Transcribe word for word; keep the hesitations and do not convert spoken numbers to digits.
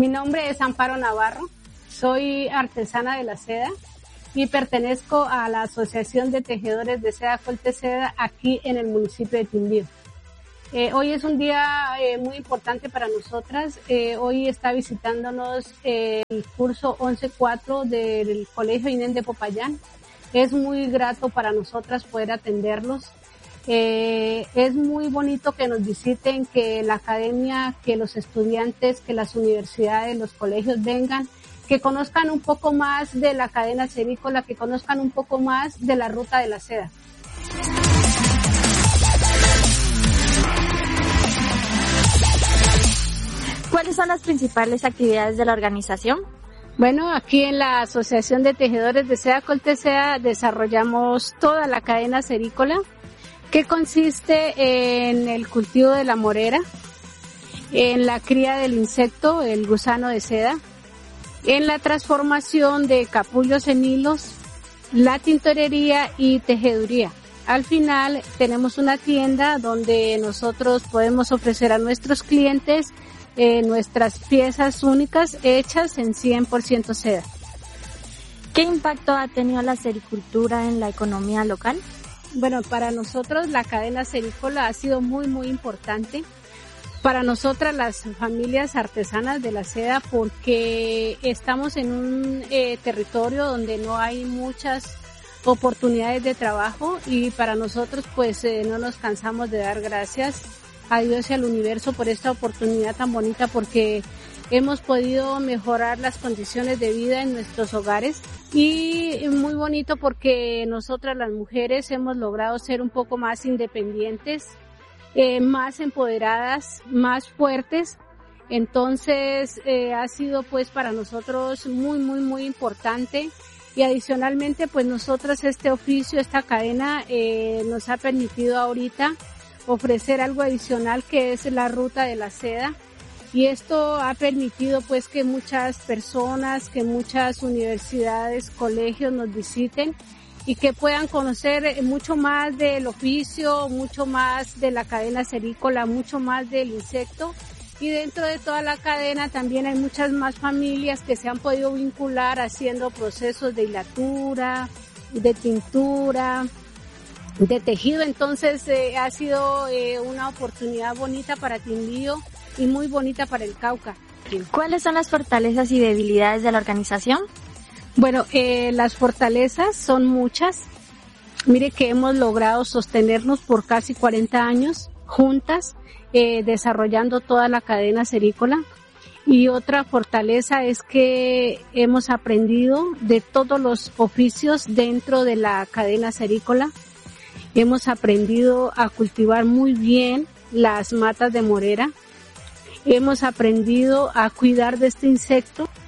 Mi nombre es Amparo Navarro, soy artesana de la seda y pertenezco a la Asociación de Tejedores de Seda Colteseda aquí en el municipio de Quindío. Eh, hoy es un día eh, muy importante para nosotras. Eh, hoy está visitándonos eh, el curso once cuatro del Colegio Inén de Popayán. Es muy grato para nosotras poder atenderlos. Eh, es muy bonito que nos visiten, que la academia, que los estudiantes, que las universidades, los colegios vengan, que conozcan un poco más de la cadena cerícola, que conozcan un poco más de la ruta de la seda. ¿Cuáles son las principales actividades de la organización? Bueno, aquí en la Asociación de Tejedores de Seda Colteseda desarrollamos toda la cadena cerícola, que consiste en el cultivo de la morera, en la cría del insecto, el gusano de seda, en la transformación de capullos en hilos, la tintorería y tejeduría. Al final tenemos una tienda donde nosotros podemos ofrecer a nuestros clientes eh, nuestras piezas únicas hechas en cien por ciento seda. ¿Qué impacto ha tenido la sericultura en la economía local? Bueno, para nosotros la cadena cerícola ha sido muy, muy importante. Para nosotras las familias artesanas de la seda, porque estamos en un eh, territorio donde no hay muchas oportunidades de trabajo y para nosotros pues eh, no nos cansamos de dar gracias a Dios y al universo por esta oportunidad tan bonita, porque hemos podido mejorar las condiciones de vida en nuestros hogares y muy bonito porque nosotras las mujeres hemos logrado ser un poco más independientes, eh, más empoderadas, más fuertes. Entonces eh, ha sido pues para nosotros muy muy muy importante y adicionalmente pues nosotras este oficio, esta cadena eh, nos ha permitido ahorita ofrecer algo adicional que es la ruta de la seda. Y esto ha permitido pues que muchas personas, que muchas universidades, colegios nos visiten y que puedan conocer mucho más del oficio, mucho más de la cadena cerícola, mucho más del insecto. Y dentro de toda la cadena también hay muchas más familias que se han podido vincular haciendo procesos de hilatura, de tintura, de tejido. Entonces eh, ha sido eh, una oportunidad bonita para Quindío y muy bonita para el Cauca. ¿Cuáles son las fortalezas y debilidades de la organización? Bueno, eh, las fortalezas son muchas. Mire que hemos logrado sostenernos por casi cuarenta años juntas, eh, desarrollando toda la cadena cerícola. Y otra fortaleza es que hemos aprendido de todos los oficios dentro de la cadena cerícola. Hemos aprendido a cultivar muy bien las matas de morera. Hemos aprendido a cuidar de este insecto